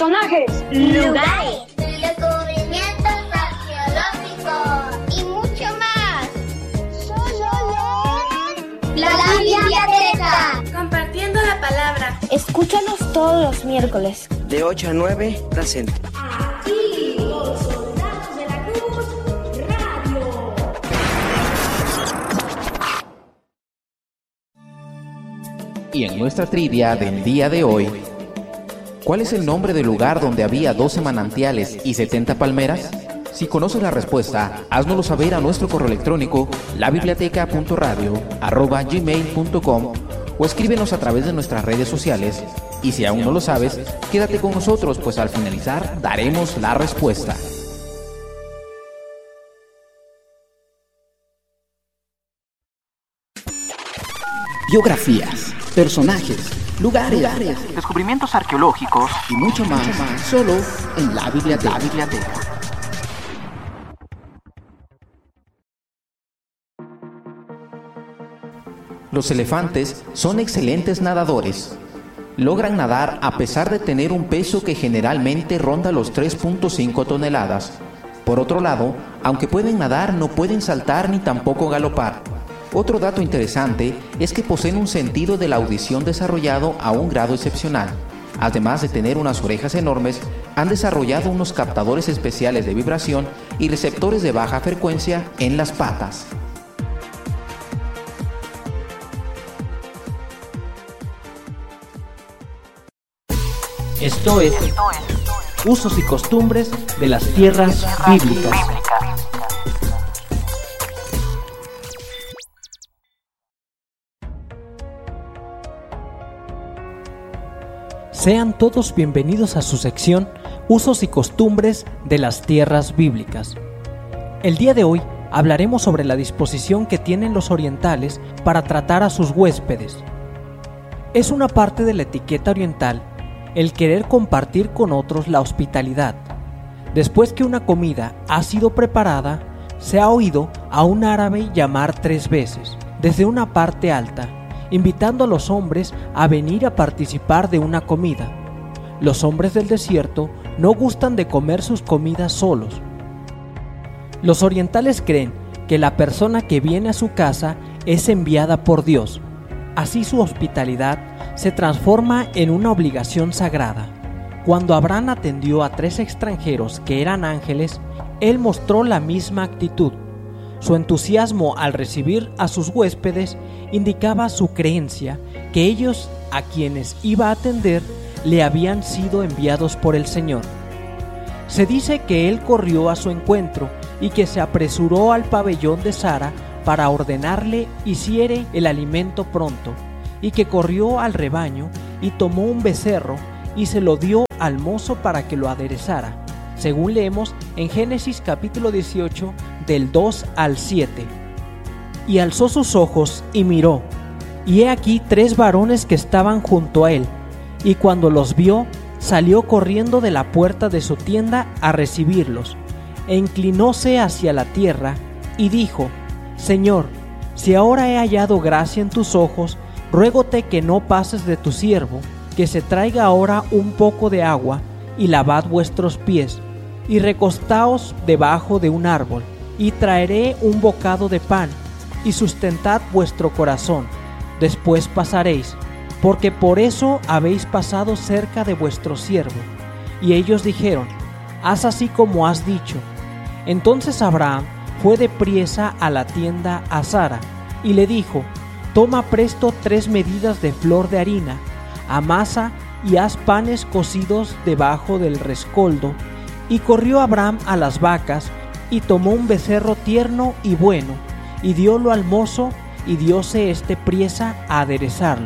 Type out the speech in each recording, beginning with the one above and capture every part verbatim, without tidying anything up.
personajes, lugares, descubrimientos arqueológicos y mucho más. Solo en la biblioteca. Compartiendo la palabra. Escúchanos todos los miércoles. De ocho a nueve, presente. Aquí, los soldados de la Cruz Radio. Y en nuestra trivia del día de hoy, ¿cuál es el nombre del lugar donde había doce manantiales y setenta palmeras? Si conoces la respuesta, háznoslo saber a nuestro correo electrónico la biblioteca punto radio arroba gmail punto com o escríbenos a través de nuestras redes sociales. Y si aún no lo sabes, quédate con nosotros, pues al finalizar daremos la respuesta. Biografías, personajes, lugares, lugares, descubrimientos arqueológicos y mucho más, mucho más solo en la biblioteca. La biblioteca. Los elefantes son excelentes nadadores. Logran nadar a pesar de tener un peso que generalmente ronda los tres punto cinco toneladas. Por otro lado, aunque pueden nadar, no pueden saltar ni tampoco galopar. Otro dato interesante es que poseen un sentido de la audición desarrollado a un grado excepcional. Además de tener unas orejas enormes, han desarrollado unos captadores especiales de vibración y receptores de baja frecuencia en las patas. Esto es Usos y Costumbres de las Tierras Bíblicas. Sean todos bienvenidos a su sección Usos y Costumbres de las Tierras Bíblicas. El día de hoy hablaremos sobre la disposición que tienen los orientales para tratar a sus huéspedes. Es una parte de la etiqueta oriental el querer compartir con otros la hospitalidad. Después que una comida ha sido preparada, se ha oído a un árabe llamar tres veces, desde una parte alta, invitando a los hombres a venir a participar de una comida. Los hombres del desierto no gustan de comer sus comidas solos. Los orientales creen que la persona que viene a su casa es enviada por Dios. Así su hospitalidad se transforma en una obligación sagrada. Cuando Abraham atendió a tres extranjeros que eran ángeles, él mostró la misma actitud. Su entusiasmo al recibir a sus huéspedes indicaba su creencia que ellos, a quienes iba a atender, le habían sido enviados por el Señor. Se dice que él corrió a su encuentro y que se apresuró al pabellón de Sara para ordenarle hiciere el alimento pronto, y que corrió al rebaño y tomó un becerro y se lo dio al mozo para que lo aderezara, según leemos en Génesis capítulo dieciocho del dos al siete. Y alzó sus ojos y miró, y he aquí tres varones que estaban junto a él, y cuando los vio, salió corriendo de la puerta de su tienda a recibirlos, e inclinóse hacia la tierra, y dijo: Señor, si ahora he hallado gracia en tus ojos, ruégote que no pases de tu siervo, que se traiga ahora un poco de agua, y lavad vuestros pies, y recostaos debajo de un árbol, y traeré un bocado de pan, y sustentad vuestro corazón, después pasaréis, porque por eso habéis pasado cerca de vuestro siervo. Y ellos dijeron: haz así como has dicho. Entonces Abraham fue de priesa a la tienda a Sara, y le dijo: toma presto tres medidas de flor de harina, amasa y haz panes cocidos debajo del rescoldo. Y corrió Abraham a las vacas, y tomó un becerro tierno y bueno, y diólo al mozo, y dióse este priesa a aderezarlo.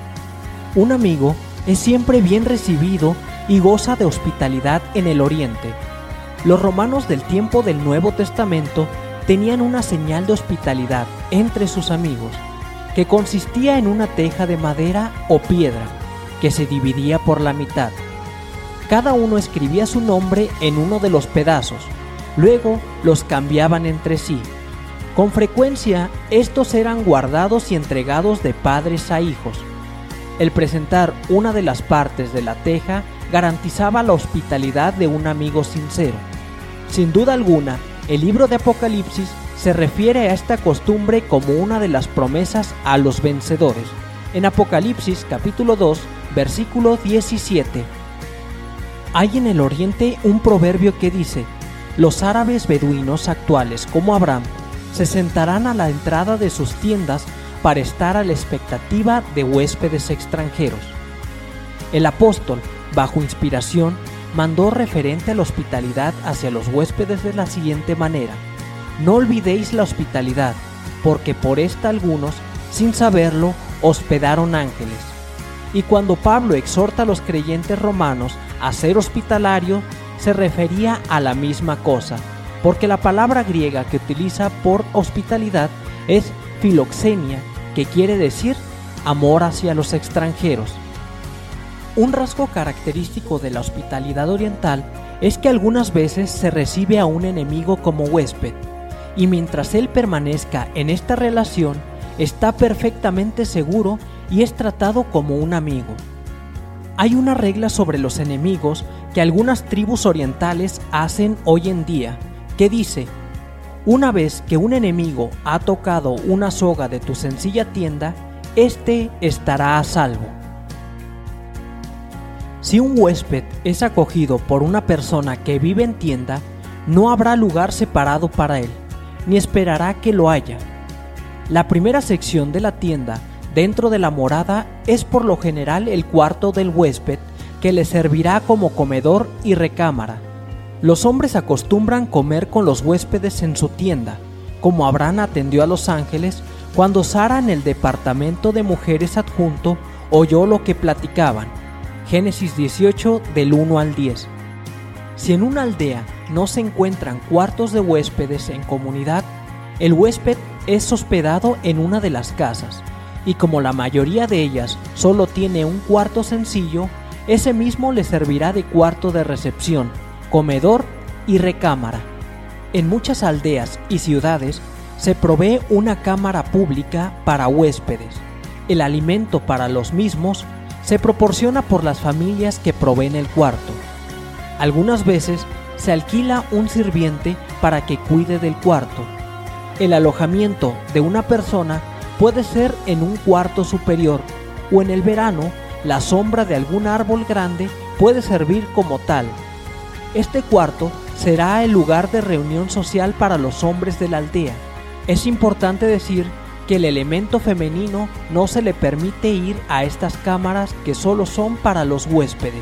Un amigo es siempre bien recibido y goza de hospitalidad en el oriente. Los romanos del tiempo del Nuevo Testamento tenían una señal de hospitalidad entre sus amigos, que consistía en una teja de madera o piedra, que se dividía por la mitad. Cada uno escribía su nombre en uno de los pedazos, luego los cambiaban entre sí. Con frecuencia, estos eran guardados y entregados de padres a hijos. El presentar una de las partes de la teja garantizaba la hospitalidad de un amigo sincero. Sin duda alguna, el libro de Apocalipsis se refiere a esta costumbre como una de las promesas a los vencedores. En Apocalipsis capítulo dos, versículo diecisiete. Hay en el oriente un proverbio que dice: los árabes beduinos actuales como Abraham se sentarán a la entrada de sus tiendas para estar a la expectativa de huéspedes extranjeros. El apóstol, bajo inspiración, mandó referente a la hospitalidad hacia los huéspedes de la siguiente manera: no olvidéis la hospitalidad, porque por esta algunos, sin saberlo, hospedaron ángeles. Y cuando Pablo exhorta a los creyentes romanos a ser hospitalarios, se refería a la misma cosa, porque la palabra griega que utiliza por hospitalidad es filoxenia, que quiere decir amor hacia los extranjeros. Un rasgo característico de la hospitalidad oriental es que algunas veces se recibe a un enemigo como huésped, y mientras él permanezca en esta relación, está perfectamente seguro y es tratado como un amigo. Hay una regla sobre los enemigos que algunas tribus orientales hacen hoy en día, que dice: una vez que un enemigo ha tocado una soga de tu sencilla tienda, éste estará a salvo. Si un huésped es acogido por una persona que vive en tienda, no habrá lugar separado para él, ni esperará que lo haya. La primera sección de la tienda dentro de la morada es por lo general el cuarto del huésped, que le servirá como comedor y recámara. Los hombres acostumbran comer con los huéspedes en su tienda, como Abraham atendió a los ángeles cuando Sara en el departamento de mujeres adjunto oyó lo que platicaban. Génesis dieciocho del uno al diez. Si en una aldea no se encuentran cuartos de huéspedes en comunidad, el huésped es hospedado en una de las casas, y como la mayoría de ellas solo tiene un cuarto sencillo, ese mismo le servirá de cuarto de recepción, comedor y recámara. En muchas aldeas y ciudades se provee una cámara pública para huéspedes. El alimento para los mismos se proporciona por las familias que proveen el cuarto. Algunas veces se alquila un sirviente para que cuide del cuarto. El alojamiento de una persona puede ser en un cuarto superior, o en el verano la sombra de algún árbol grande puede servir como tal. Este cuarto será el lugar de reunión social para los hombres de la aldea. Es importante decir que el elemento femenino no se le permite ir a estas cámaras que solo son para los huéspedes.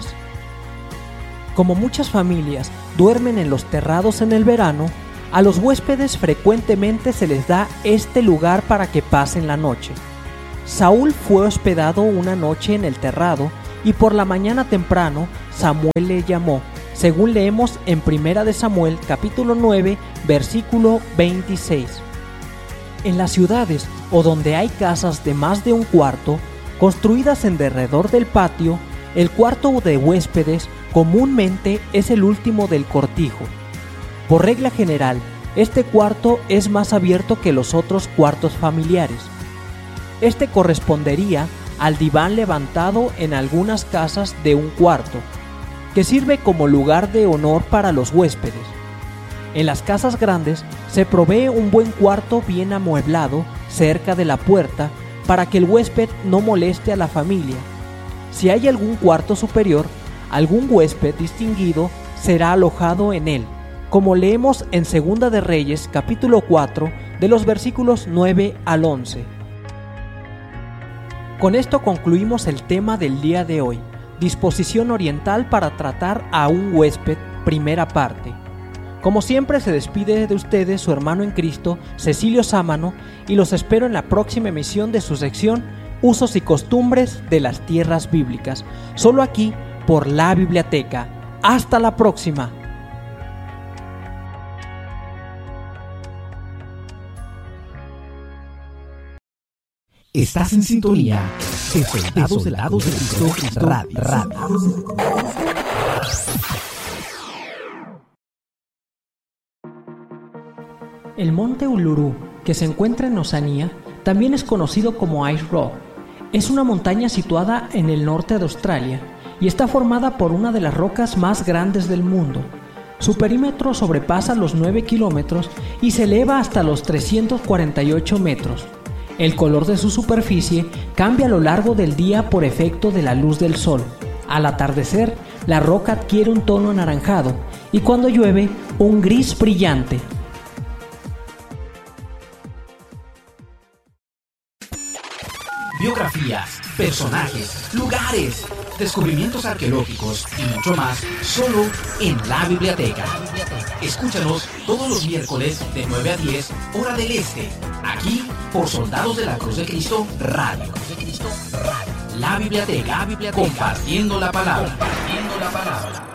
Como muchas familias duermen en los terrados en el verano, a los huéspedes frecuentemente se les da este lugar para que pasen la noche. Saúl fue hospedado una noche en el terrado y por la mañana temprano Samuel le llamó, según leemos en Primera de Samuel capítulo nueve versículo veintiséis. En las ciudades o donde hay casas de más de un cuarto, construidas en derredor del patio, el cuarto de huéspedes comúnmente es el último del cortijo. Por regla general, este cuarto es más abierto que los otros cuartos familiares. Este correspondería al diván levantado en algunas casas de un cuarto, que sirve como lugar de honor para los huéspedes. En las casas grandes se provee un buen cuarto bien amueblado cerca de la puerta para que el huésped no moleste a la familia. Si hay algún cuarto superior, algún huésped distinguido será alojado en él, como leemos en Segunda de Reyes capítulo cuatro de los versículos nueve al once. Con esto concluimos el tema del día de hoy, disposición oriental para tratar a un huésped, primera parte. Como siempre se despide de ustedes su hermano en Cristo, Cecilio Sámano, y los espero en la próxima emisión de su sección Usos y Costumbres de las Tierras Bíblicas, solo aquí por La Biblioteca. ¡Hasta la próxima! Estás en sintonía de Soldados de la Cruz de Cristo Radio. Radio. El monte Uluru, que se encuentra en Oceanía, también es conocido como Ice Rock. Es una montaña situada en el norte de Australia y está formada por una de las rocas más grandes del mundo. Su perímetro sobrepasa los nueve kilómetros y se eleva hasta los trescientos cuarenta y ocho metros. El color de su superficie cambia a lo largo del día por efecto de la luz del sol. Al atardecer, la roca adquiere un tono anaranjado y cuando llueve, un gris brillante. Biografías, personajes, lugares, descubrimientos arqueológicos y mucho más, solo en La Biblioteca. Escúchanos todos los miércoles de nueve a diez, hora del este, aquí por Soldados de la Cruz de Cristo Radio. La Biblioteca, compartiendo la palabra. Compartiendo la palabra.